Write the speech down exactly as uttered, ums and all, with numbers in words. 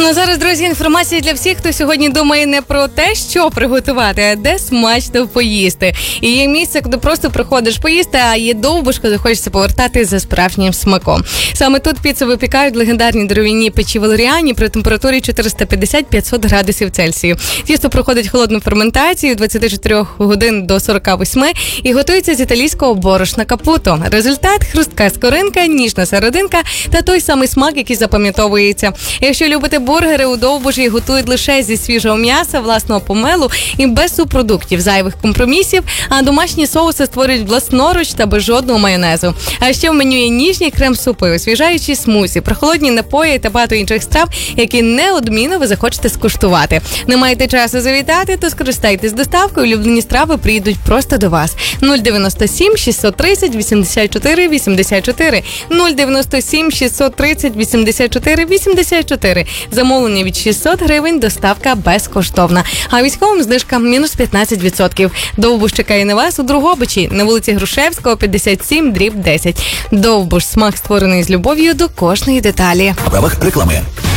Ну, зараз, друзі, інформація для всіх, хто сьогодні думає не про те, що приготувати, а де смачно поїсти. І є місце, куди просто приходиш поїсти, а є довбушка, де хочеться повертати за справжнім смаком. Саме тут піцу випікають в легендарній дерев'яній печі Валеріані при температурі чотириста п'ятдесят - п'ятсот градусів Цельсію. Тісто проходить холодну ферментацію двадцяти чотирьох годин до сорока восьми і готується з італійського борошна капуто. Результат – хрустка скоринка, ніжна серединка та той самий смак, який запам'ятовується. Якщо любите бургери, у Довбуші готують лише зі свіжого м'яса, власного помелу і без субпродуктів, зайвих компромісів, а домашні соуси створюють власноруч та без жодного майонезу. А ще в меню є ніжні крем-супи, освіжаючі смузі, прохолодні напої та багато інших страв, які неодмінно ви захочете скуштувати. Не маєте часу завітати, то скористайтесь доставкою, улюблені страви приїдуть просто до вас. нуль дев'яносто сім шістсот тридцять вісімдесят чотири вісімдесят чотири, нуль дев'яносто сім шістсот тридцять вісімдесят чотири вісімдесят чотири. Замовлення від шістсот гривень, доставка безкоштовна. А військовим знижка мінус п'ятнадцять відсотків. Довбуш чекає на вас у Дрогобичі, на вулиці Грушевського, п'ятдесят сім дріб десять. Довбуш – смак, створений з любов'ю до кожної деталі. На правах реклами.